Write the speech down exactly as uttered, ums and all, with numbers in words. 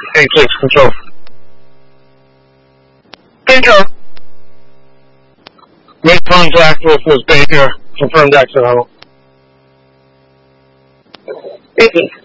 Hey, six control. Baker. Make contact with Miz Baker. Confirmed exit out. Ricky.